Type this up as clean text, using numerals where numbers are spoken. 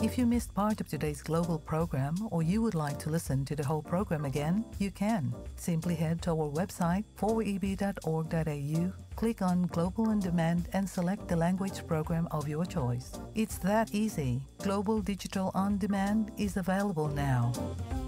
If you missed part of today's global program or you would like to listen to the whole program again, you can. Simply head to our website, 4eb.org.au, click on Global On Demand and select the language program of your choice. It's that easy. Global Digital On Demand is available now.